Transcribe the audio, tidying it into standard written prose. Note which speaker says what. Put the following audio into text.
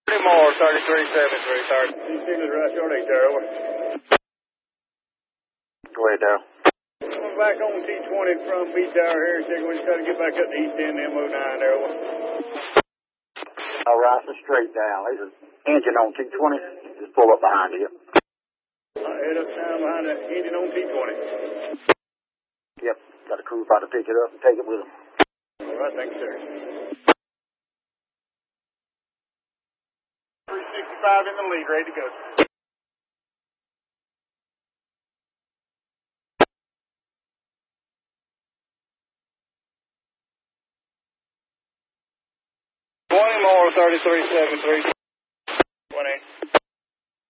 Speaker 1: 30 more, 3373, 30.
Speaker 2: Signal right short 8 there, over.
Speaker 1: Go ahead, Daryl.
Speaker 2: Coming back on T20 from B Tower here, Signal. We just got to get back up to East End, MO9 there, over.
Speaker 1: All right, so straight down. There's an engine on T20. Just pull up behind you.
Speaker 2: Head up down behind the engine on T20.
Speaker 1: Yep, got a crew about to pick it up and take it with them.
Speaker 2: All right, thanks, sir. 365 in the lead, ready to go.
Speaker 1: More, 3373.